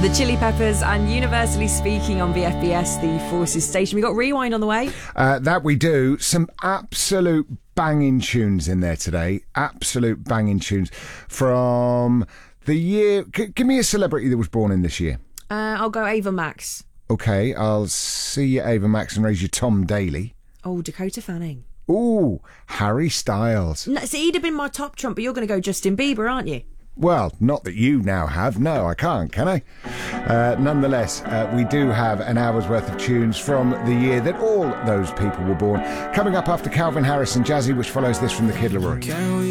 The Chili Peppers and Universally Speaking on VFBS, the Forces station. We got Rewind on the way. That we do. Some absolute banging tunes in there today. Absolute banging tunes from the year. Give me a celebrity that was born in this year. I'll go Ava Max. Okay, I'll see you, Ava Max, and raise you Tom Daly. Oh, Dakota Fanning. Ooh, Harry Styles. No, so he'd have been my top trump, but you're going to go Justin Bieber, aren't you? Well, not that you now have. No, I can't, can I? Nonetheless, we do have an hour's worth of tunes from the year that all those people were born. Coming up after Calvin Harris and Jazzy, which follows this from the Kid Laroi.